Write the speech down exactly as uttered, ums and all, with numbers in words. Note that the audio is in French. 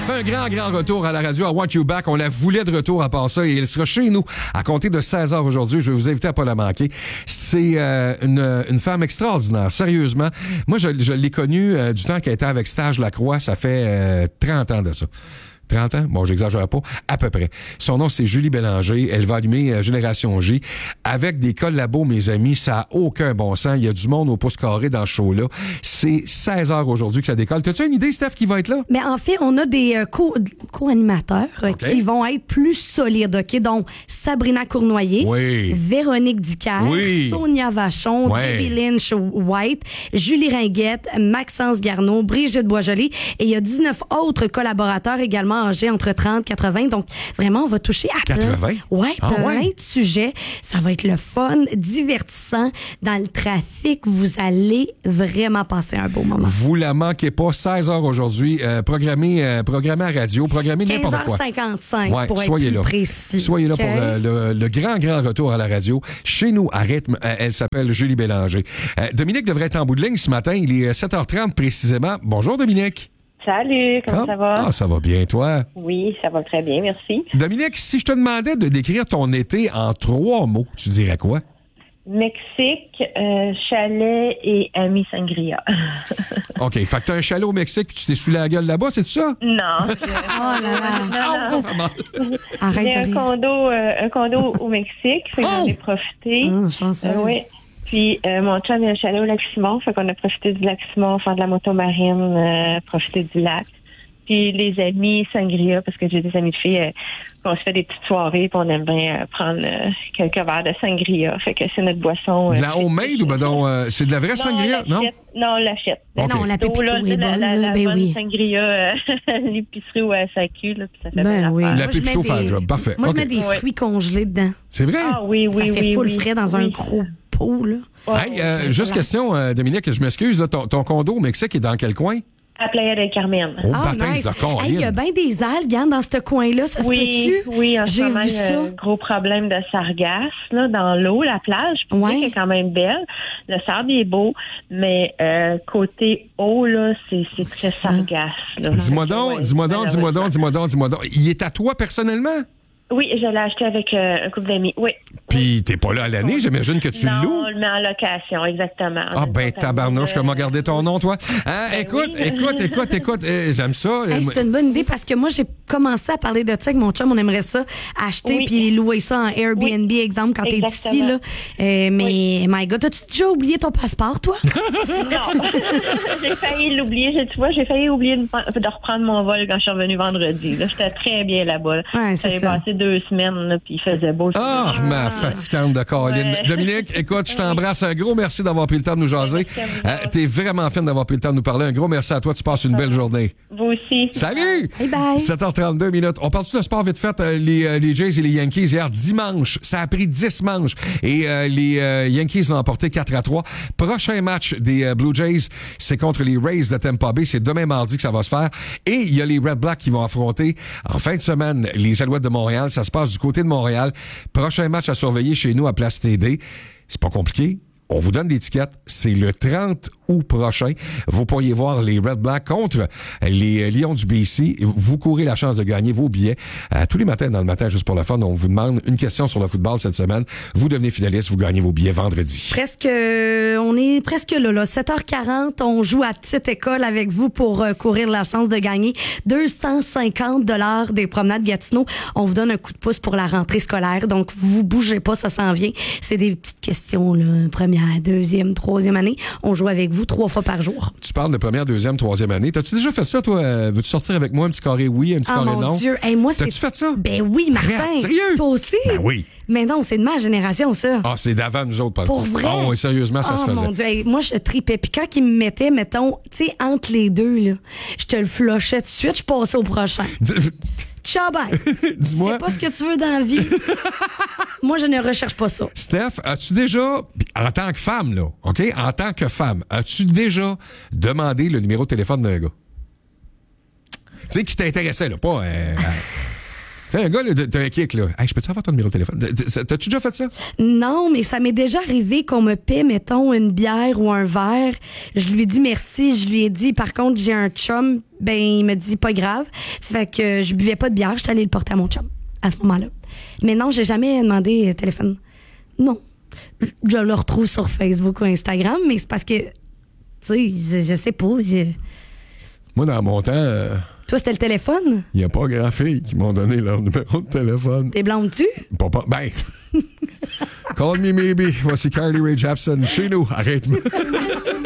fait un grand, grand retour à la radio, à Want You Back. On la voulait de retour à part ça et elle sera chez nous à compter de seize heures aujourd'hui. Je vais vous inviter à pas la manquer. C'est euh, une, une femme extraordinaire, sérieusement. Moi, je, je l'ai connue euh, du temps qu'elle était avec Stage Lacroix. Ça fait euh, trente ans de ça. trente ans? Bon, j'exagère pas. À peu près. Son nom, c'est Julie Bélanger. Elle va allumer euh, Génération J. Avec des collabos, mes amis, ça a aucun bon sens. Il y a du monde au pouce carré dans ce show-là. C'est seize heures aujourd'hui que ça décolle. T'as-tu une idée, Steph, qui va être là? Mais en fait, on a des euh, co- co-animateurs euh, Okay. qui vont être plus solides, OK? Donc, Sabrina Cournoyer, Oui. Véronique Dicker, Oui. Sonia Vachon, Ouais. Debbie Lynch White, Julie Ringuette, Maxence Garneau, Brigitte Boisjoli. Et il y a dix-neuf autres collaborateurs également âgés entre trente et quatre-vingts. Donc, vraiment, on va toucher à plein, quatre-vingts? ouais, Ah plein ouais? de sujets. Ça va être le fun, divertissant. Dans le trafic, vous allez vraiment passer un beau moment. Vous la manquez pas. seize heures aujourd'hui. Euh, programmé, euh, programmé à radio, programmé n'importe quoi. quinze heures cinquante-cinq Ouais, pour être soyez plus là. précis. Soyez là OK? pour euh, le, le grand, grand retour à la radio. Chez nous, à rythme, euh, elle s'appelle Julie Bélanger. Euh, Dominique devrait être en bout de ligne ce matin. Il est sept heures trente précisément. Bonjour, Dominique. Salut, comment ça va? Ah, ça va bien, toi? Oui, ça va très bien, merci. Dominique, si je te demandais de décrire ton été en trois mots, tu dirais quoi? Mexique, euh, chalet et ami sangria. OK. Fait que t'as un chalet au Mexique puis tu t'es sous la gueule là-bas, c'est ça? Non. je- Oh là là. Ah, ça fait mal. Arrête J'ai de un rire. condo, euh, un condo au Mexique, fait que Oh! j'en ai profité. Ah, chanceuse. Euh, oui. Puis euh, mon chum a un chalet au lac Simon, fait qu'on a profité du lac Simon, faire de la moto marine, euh, profiter du lac. Puis les amis sangria, parce que j'ai des amis de filles, euh, on se fait des petites soirées, puis on aime bien euh, prendre euh, quelques verres de sangria. Fait que c'est notre boisson. euh, De la homemade ou ben donc, euh, c'est de la vraie non, sangria? on l'achète. Non, on l'achète. Ben OK. non, la Plutôt, pépito là, est la, bonne. la, la ben bonne oui. sangria, euh, l'épicerie ou à S A Q, là, puis ça fait Ben bien oui. l'affaire. La Moi, je pépito mets fait des- le job. Parfait. Moi, OK. je mets des Ouais. fruits congelés dedans. C'est vrai? Ah oui, oui, Ça fait oui. full oui. frais dans un Oui. gros pot, là. Hey, euh, juste question, euh, Dominique, je m'excuse, là, ton, ton condo au Mexique est dans quel coin? À Playa del Carmen. Au Ah, baptême nice. de Colin. Hey, il y a bien des algues hein, dans ce coin-là, ça se Oui, peut-tu? oui, en ce J'ai moment, vu il y a ça. un gros problème de sargasse là, dans l'eau, la plage. Puis Ouais. oui, c'est quand même belle. Le sable est beau, mais euh, côté eau, là, c'est, c'est très ça. sargasse. Là. Dis-moi Fait que, donc, ouais, dis-moi donc, dis-moi donc, malheureusement. dis-moi donc, dis-moi donc. Il est à toi personnellement? Oui, je l'ai acheté avec euh, un couple d'amis. Oui. Puis t'es pas là à l'année, j'imagine que tu non, le loues? on le met en location, exactement. Ah ben tabarnouche, comment garder ton nom, toi? Hein, Ben écoute, oui. écoute, écoute, écoute, euh, j'aime ça. Hey, c'est une bonne idée parce que moi, j'ai commencé à parler de ça avec mon chum. On aimerait ça acheter Oui. puis louer ça en Airbnb, exemple, quand t'es Exactement. ici. Là. Euh, mais, my God, as-tu déjà oublié ton passeport, toi? Non. J'ai failli l'oublier. J'ai- Tu vois, j'ai failli oublier de, de reprendre mon vol quand je suis revenue vendredi. Là, j'étais très bien là-bas. Là. Ouais, c'est J'avais ça. passé deux semaines, là, puis il faisait beau. Ah, ma fatigante de Colin. Ouais. Dominique, écoute, je t'embrasse. Un gros merci d'avoir pris le temps de nous jaser. Merci à vous. Euh, T'es vraiment fine d'avoir pris le temps de nous parler. Un gros merci à toi. Tu passes une belle journée. Vous aussi. Salut! Bye bye. sept heures trente-deux minutes. On parle-tu de sport vite fait? Euh, les, euh, les Jays et les Yankees hier dimanche. Ça a pris dix manches. Et euh, les euh, Yankees l'ont emporté quatre à trois. Prochain match des euh, Blue Jays, c'est contre les Rays de Tampa Bay. C'est demain mardi que ça va se faire. Et il y a les Red Blacks qui vont affronter en fin de semaine les Alouettes de Montréal. Ça se passe du côté de Montréal. Prochain match à surveiller chez nous à Place T D. C'est pas compliqué. On vous donne l'étiquette. C'est le trente août prochain. Vous pourriez voir les Red Blacks contre les Lions du B C. Vous courez la chance de gagner vos billets. Euh, tous les matins, dans le matin, juste pour le fun, on vous demande une question sur le football cette semaine. Vous devenez finaliste, vous gagnez vos billets vendredi. Presque, euh, on est presque là, là. sept heures quarante, on joue à Petite École avec vous pour euh, courir la chance de gagner deux cent cinquante dollars des promenades Gatineau. On vous donne un coup de pouce pour la rentrée scolaire. Donc, vous bougez pas, ça s'en vient. C'est des petites questions, là. Première, deuxième, troisième année. On joue avec vous trois fois par jour. Tu parles de première, deuxième, troisième année. T'as-tu déjà fait ça, toi? Euh, veux-tu sortir avec moi un petit carré oui, un petit Ah, carré mon non? Dieu. Hey, moi, c'est... T'as-tu fait ça? Ben oui, Martin. Arrête, sérieux? Toi aussi? Ben oui. Mais non, c'est de ma génération, ça. Ah, c'est d'avant nous autres, par Pour contre. vrai? Ah oui, sérieusement, ça oh, se faisait. Mon Dieu, hey, moi je tripais. Puis quand il me mettait, mettons, tu sais, entre les deux, là, je te le flochais tout de suite, je passais au prochain. Ciao, bye. Dis-moi. C'est pas ce que tu veux dans la vie. Moi, je ne recherche pas ça. Steph, as-tu déjà, en tant que femme, là, OK? En tant que femme, as-tu déjà demandé le numéro de téléphone d'un gars? Tu sais, qui t'intéressait, là, pas... Euh, sais, un gars, là, t'as un kick, là. Hey, je peux-tu avoir ton numéro de téléphone? T'as-tu déjà fait ça? Non, mais ça m'est déjà arrivé qu'on me paie, mettons, une bière ou un verre. Je lui dis merci. Je lui ai dit, par contre, j'ai un chum. Ben, il me dit, pas grave. Fait que je buvais pas de bière. J'étais allée le porter à mon chum à ce moment-là. Mais non, j'ai jamais demandé téléphone. Non. Je le retrouve sur Facebook ou Instagram, mais c'est parce que, tu sais, je, je sais pas. Je... Moi, dans mon temps... Euh... Toi, c'était le téléphone? Il n'y a pas grand filles qui m'ont donné leur numéro de téléphone. T'es blonde-tu? Pas, pas, ben... Call me maybe. Voici Carly Rae Jepsen chez nous. Arrête-moi.